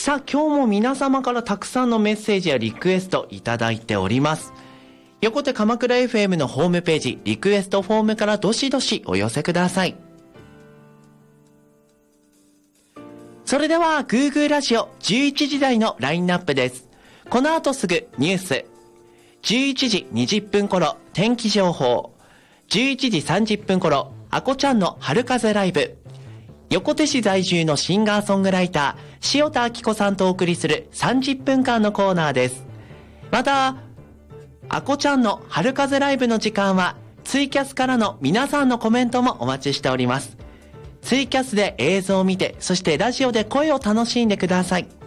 さあ、今日も皆様からたくさんのメッセージやリクエストいただいております。横手鎌倉 FM のホームページ、リクエストフォームからどしどしお寄せください。それでは、グーグーラジオ11時台のラインナップです。この後すぐニュース。11時20分頃、天気情報。11時30分頃、あこちゃんの春風ライブ。横手市在住のシンガーソングライター、塩田明子さんとお送りする30分間のコーナーです。また、あこちゃんの春風ライブの時間は、ツイキャスからの皆さんのコメントもお待ちしております。ツイキャスで映像を見て、そしてラジオで声を楽しんでください。